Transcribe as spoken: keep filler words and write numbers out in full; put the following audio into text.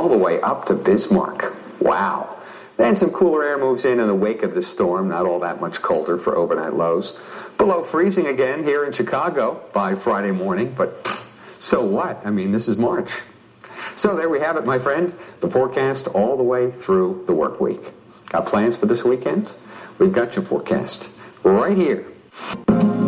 all the way up to Bismarck. Wow. Then some cooler air moves in in the wake of the storm, not all that much colder for overnight lows. Below freezing again here in Chicago by Friday morning, but so what? I mean, this is March. So there we have it, my friend, the forecast all the way through the work week. Got plans for this weekend? We've got your forecast right here.